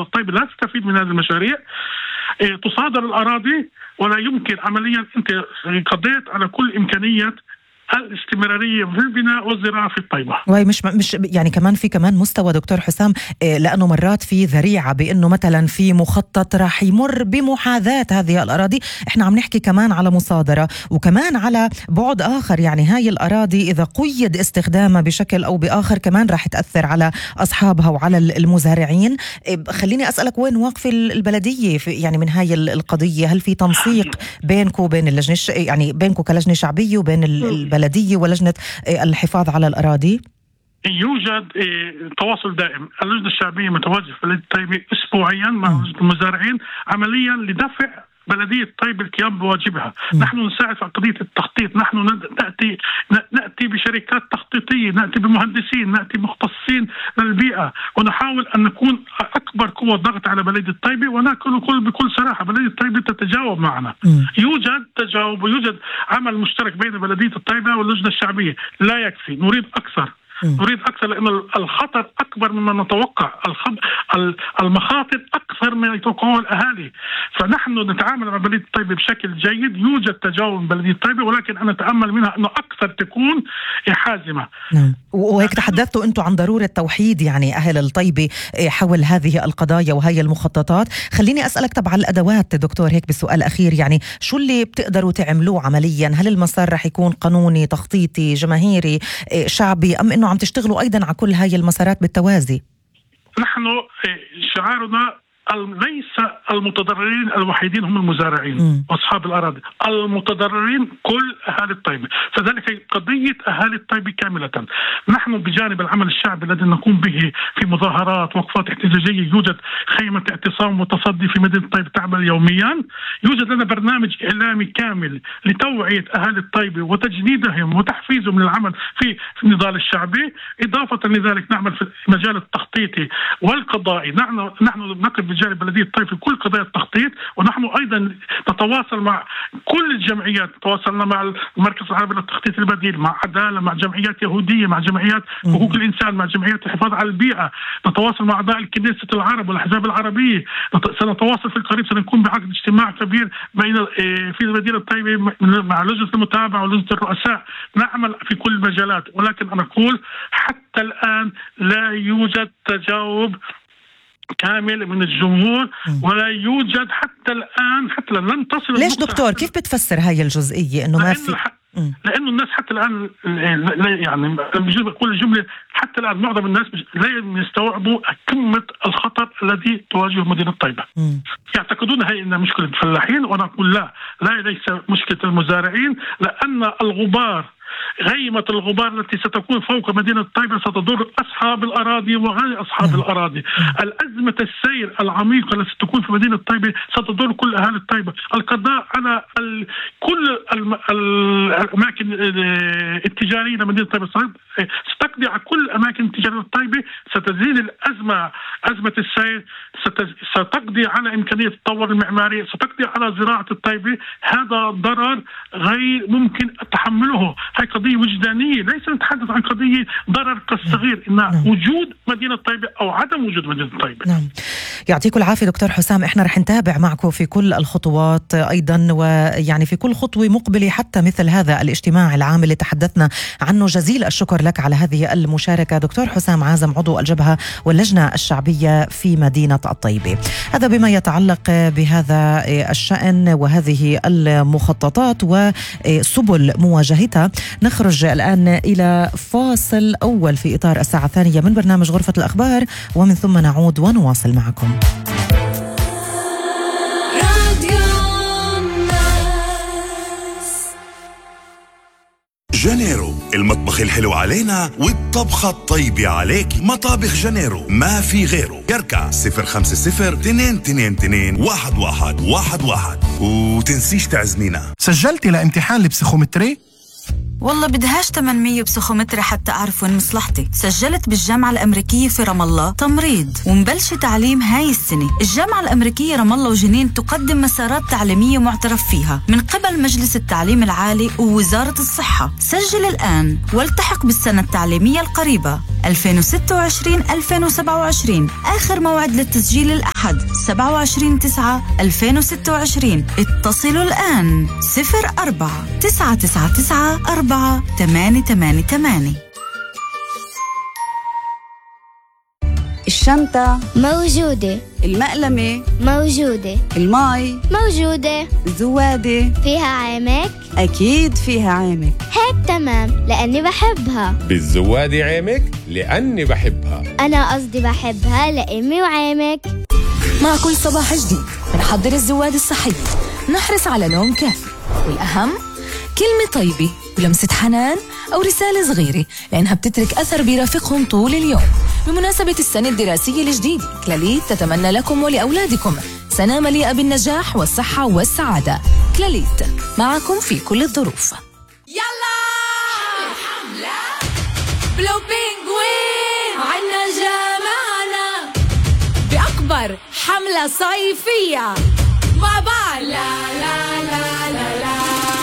الطيبة لا تستفيد من هذه المشاريع. تصادر الأراضي ولا يمكن عمليا، أنت قضيت على كل إمكانية الاستمرارية في البناء والزراعة في الطيبة. وهي مش يعني كمان في كمان مستوى دكتور حسام، لأنه مرات في ذريعة بأنه مثلا في مخطط راح يمر بمحاذاة هذه الأراضي. احنا عم نحكي كمان على مصادرة وكمان على بعد آخر، يعني هاي الأراضي إذا قيد استخدامها بشكل أو بآخر كمان راح تأثر على أصحابها وعلى المزارعين. خليني أسألك وين واقفة البلدية يعني من هاي القضية؟ هل في تنسيق بينكم وبين اللجنة، يعني بينكم كلجنة شعبية وبين البلدية ولجنة الحفاظ على الأراضي؟ يوجد تواصل دائم. اللجنة الشعبية متواجدة في بلدية طيبة أسبوعيا مع المزارعين عمليا لدفع بلدية طيبة القيام بواجبها. نحن نساعد في قضية التخطيط، نحن نأتي بشركات تخطيطية، نأتي بمهندسين، نأتي مختصين للبيئة، ونحاول أن نكون أكبر قوة ضغط على بلدية طيبة. ونقول بكل صراحة بلدية طيبة تتجاوب معنا. يوجد تجاوب ويوجد عمل مشترك بين بلدية الطيبة واللجنة الشعبية. لا يكفي، نريد أكثر، نريد أكثر، لأن الخطر أكبر مما نتوقع، المخاطر أكثر من يتوقعه الأهالي. فنحن نتعامل مع بلدية طيبة بشكل جيد. يوجد تجاوب من بلدية طيبة، ولكن أنا أتأمل منها أنه أكثر تكون حازمة. نعم. وهيك تحدثتوا أنتم عن ضرورة توحيد يعني أهل الطيبة حول هذه القضايا وهي المخططات. خليني أسألك طبعا الأدوات دكتور هيك بسؤال أخير، يعني شو اللي بتقدروا تعملوه عمليا؟ هل المسار رح يكون قانوني، تخطيطي، جماهيري، شعبي، أم أنه عم تشتغلوا أيضا على كل هاي المسارات بالتوازي؟ نحن شعارنا ليس المتضررين الوحيدين هم المزارعين واصحاب الاراضي، المتضررين كل اهالي الطيبه. فذلك قضيه اهالي الطيبه كامله. نحن بجانب العمل الشعبي الذي نقوم به في مظاهرات، وقفات احتجاجيه، يوجد خيمه اعتصام وتصدي في مدينه الطيبه تعمل يوميا. يوجد لنا برنامج اعلامي كامل لتوعيه اهالي الطيبه وتجنيدهم وتحفيزهم للعمل في النضال الشعبي. اضافه لذلك نعمل في المجال التخطيطي والقضائي. نحن نقف بجانب بلدية طيبة في كل قضايا التخطيط، ونحن أيضا نتواصل مع كل الجمعيات. تواصلنا مع المركز العربي للتخطيط البديل، مع عدالة، مع جمعيات يهودية، مع جمعيات حقوق الإنسان، مع جمعيات الحفاظ على البيئة. نتواصل مع أعضاء الكنيسة العرب والأحزاب العربية. سنتواصل في القريب، سنكون بعقد اجتماع كبير بين في المدينة الطيبة مع لجنة المتابعة ولجنة الرؤساء. نعمل في كل المجالات، ولكن أنا أقول حتى الآن لا يوجد تجاوب كامل من الجمهور، ولا يوجد حتى الآن، حتى لن تصل. ليش دكتور؟ كيف بتفسر هاي الجزئية إنه ما في؟ لأنه الناس حتى الآن يعني بقول الجملة، حتى الآن معظم الناس لا يستوعبوا قمة الخطر الذي تواجه مدينة طيبة. يعتقدون هي إنها مشكلة الفلاحين، وأنا أقول لا ليس مشكلة المزارعين، لأن الغبار، غيمة الغبار التي ستكون فوق مدينة طيبة ستضر أصحاب الأراضي وغير أصحاب الأراضي. الأزمة السير العميقة التي ستكون في مدينة طيبة ستضر كل أهالي الطيبة. القضاء على كل الأماكن التجارية لمدينة طيبة ستقضي على كل الأماكن التجارية الطيبة، ستزيد الأزمة، أزمة السير، ستقضي على إمكانية التطور المعماري، ستقضي على زراعة الطيبة. هذا ضرر غير ممكن تحمله. هاي قضية وجدانية، ليس نتحدث عن قضية ضرر كالصغير، إن وجود مدينة طيبة أو عدم وجود مدينة طيبة. نعم. يعطيكم العافية دكتور حسام. إحنا رح نتابع معكم في كل الخطوات أيضا، ويعني في كل خطوة مقبلة، حتى مثل هذا الاجتماع العام اللي تحدثنا عنه. جزيل الشكر لك على هذه المشاركة دكتور حسام عازم، عضو الجبهة واللجنة الشعبية في مدينة الطيبة. هذا بما يتعلق بهذا الشأن وهذه المخططات وسبل مواجهتها. نخرج الآن إلى فاصل أول في إطار الساعة الثانية من برنامج غرفة الأخبار، ومن ثم نعود ونواصل معكم. جانيرو، المطبخ الحلو علينا والطبخة الطيبة عليك. مطابخ جانيرو ما في غيره. يركع 050-222-1111 وتنسيش تعزمينا. سجلتي لامتحان البسيخومتري؟ والله بدهاش 800 بسخومتري حتى أعرف وين مصلحتي. سجلت بالجامعة الأمريكية في رام الله تمريض ومبلش تعليم هاي السنة. الجامعة الأمريكية رام الله وجنين تقدم مسارات تعليمية معترف فيها من قبل مجلس التعليم العالي ووزارة الصحة. سجل الآن والتحق بالسنة التعليمية القريبة 2026-2027. آخر موعد للتسجيل الأحد 27/9/2026. اتصلوا الآن 04-999-4888. الشنطة موجودة، المقلمة موجودة، الماي موجودة، الزوادة فيها عامك؟ أكيد فيها عامك. هيك تمام لأني بحبها. بالزوادة عامك لأني بحبها. أنا قصدي بحبها لأمي وعامك. مع كل صباح جديد بنحضر الزواد الصحية، نحرص على نوم كافي، والأهم كلمة طيبة ولمسة حنان أو رسالة صغيرة لأنها بتترك أثر بيرافقهم طول اليوم. بمناسبة السنة الدراسية الجديدة، كلاليت تتمنى لكم ولأولادكم سنة مليئة بالنجاح والصحة والسعادة. كلاليت معكم في كل الظروف. يلا حملة بلو بينغوين عنا جمعنا بأكبر حملة صيفية مع بعض. لا لا لا لا لا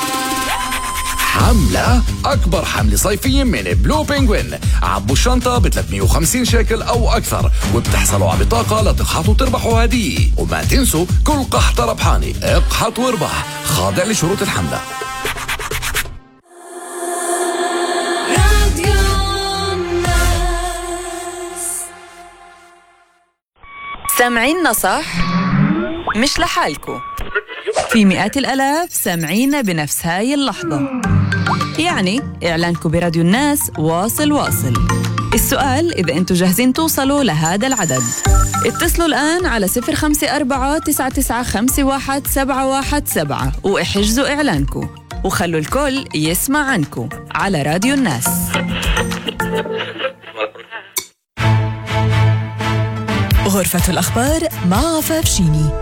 حملة أكبر حملة صيفية من بلو بينغوين. عبوا الشنطة ب 350 شيكل أو أكثر وبتحصلوا على بطاقة لتقحطوا وتربحوا هدية. وما تنسوا كل قحطة ربحانة. اقحط واربح، خاضع لشروط الحملة. سامعيننا صح؟ مش لحالكو، في مئات الآلاف سامعينا بنفس هاي اللحظة. يعني إعلانكو براديو الناس واصل. السؤال إذا أنتوا جاهزين توصلوا لهذا العدد. اتصلوا الآن على 054-9951-717 واحجزوا إعلانكو وخلوا الكل يسمع عنكو على راديو الناس. غرفة الأخبار مع عفاف شيني.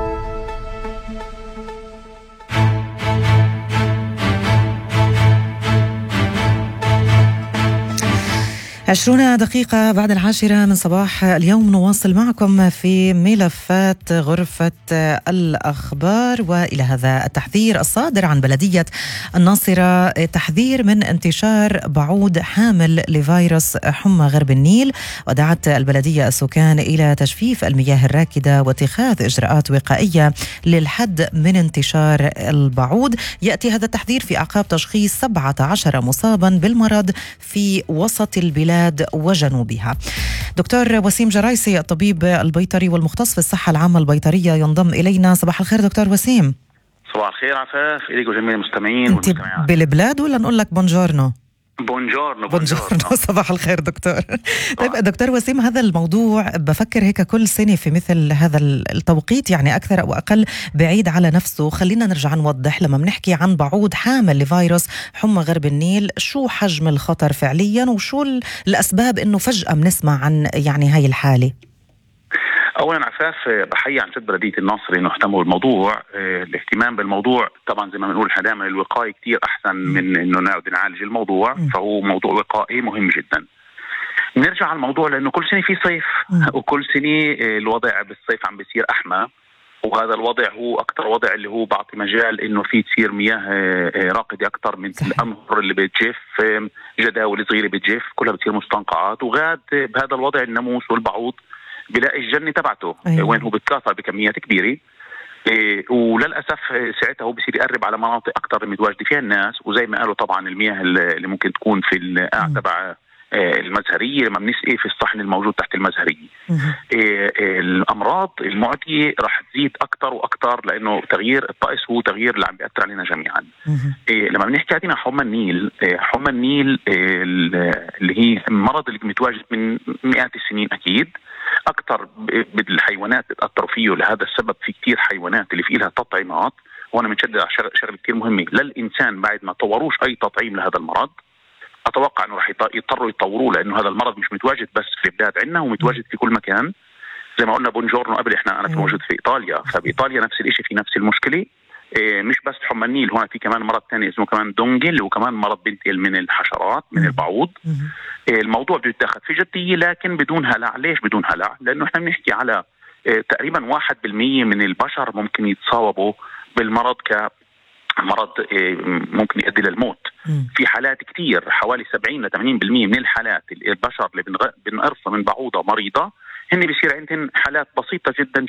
20 دقيقة بعد 10 من صباح اليوم نواصل معكم في ملفات غرفة الأخبار. وإلى هذا التحذير الصادر عن بلدية الناصرة، تحذير من انتشار بعوض حامل لفيروس حمى غرب النيل، ودعت البلدية السكان إلى تجفيف المياه الراكدة واتخاذ إجراءات وقائية للحد من انتشار البعوض. يأتي هذا التحذير في أعقاب تشخيص 17 مصابا بالمرض في وسط البلاد وجنوبها. دكتور وسيم جرايسي الطبيب البيطري والمختص في الصحة العامة البيطرية ينضم إلينا. صباح الخير دكتور وسيم. صباح الخير عفاف، إليك وجميع المستمعين أنت بالبلاد ولا نقول لك بونجورنو؟ بونجورنو. صباح الخير دكتور. طيب دكتور وسيم، هذا الموضوع بفكر هيك كل سنة في مثل هذا التوقيت، يعني أكثر أو أقل بعيد على نفسه. خلينا نرجع نوضح، لما بنحكي عن بعوض حامل لفيروس حمى غرب النيل، شو حجم الخطر فعليا وشو الأسباب إنه فجأة بنسمع عن يعني هاي الحالة؟ اولا عفاف، بحيي عن جد بلديه الناصر انه اهتموا بالموضوع. الاهتمام بالموضوع طبعا زي ما بنقول احنا دائما الوقايه كثير احسن من انه نقعد نعالج الموضوع، فهو موضوع وقائي مهم جدا. نرجع على الموضوع لانه كل سنه في صيف وكل سنه الوضع بالصيف عم بيصير احمى، وهذا الوضع هو اكثر وضع اللي هو بعطي مجال انه في تصير مياه راقده اكثر من الانهر اللي بتجف، جداول صغيره بتجف كلها بتصير مستنقعات، وغاد بهذا الوضع الناموس والبعوض بلاقي الجنة تبعته وين هو بتكاثر بكميات كبيرة. وللأسف ساعتها هو بصير يقرب على مناطق أكثر متواجدة فيها الناس، وزي ما قالوا طبعا المياه اللي ممكن تكون في القاع تبع المزهرية لما بنسقي في الصحن الموجود تحت المزهرية. الأمراض المعدية راح تزيد أكثر وأكثر لأنه تغيير الطقس هو تغيير اللي عم بيأثر علينا جميعا. لما بنحكي عن حمى النيل، حمى النيل اللي هي مرض اللي متواجد من مئات السنين أكيد، أكثر بالحيوانات بتأثروا فيه. لهذا السبب في كتير حيوانات اللي في لها تطعيمات، وأنا منشدد على شغل كتير مهمة للإنسان بعد ما طوروش أي تطعيم لهذا المرض. أتوقع أنه راح يضطروا يطوروه لأنه هذا المرض مش متواجد بس في البلاد عندنا، ومتواجد في كل مكان. زي ما قلنا بونجورنو قبل، أنا موجود في إيطاليا، فبإيطاليا نفس الشيء، في نفس المشكلة. مش بس حمى النيل، هون في كمان مرض ثاني اسمه كمان دونجل، وكمان مرض بينتقل من الحشرات من البعوض. الموضوع بده يتاخذ في جدية لكن بدون هلع. ليش بدون هلع؟ لأنه احنا بنحكي على تقريبا 1% من البشر ممكن يتصابوا بالمرض كمرض ممكن يؤدي للموت. في حالات كتير، حوالي 70 ل 80% من الحالات البشر اللي بنقرصها من بعوضة مريضة هن بيصير عندهم حالات بسيطة جدا